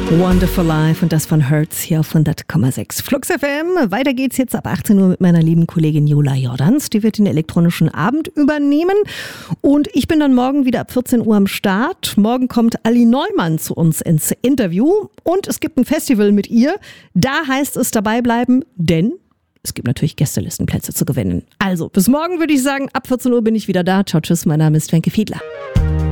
Wonderful Life und das von Hertz hier auf 100,6 Flux FM. Weiter geht's jetzt ab 18 Uhr mit meiner lieben Kollegin Jola Jordans. Die wird den elektronischen Abend übernehmen. Und ich bin dann morgen wieder ab 14 Uhr am Start. Morgen kommt Ali Neumann zu uns ins Interview. Und es gibt ein Festival mit ihr. Da heißt es dabei bleiben, denn es gibt natürlich Gästelistenplätze zu gewinnen. Also, bis morgen würde ich sagen, ab 14 Uhr bin ich wieder da. Ciao, tschüss, mein Name ist Wenke Fiedler.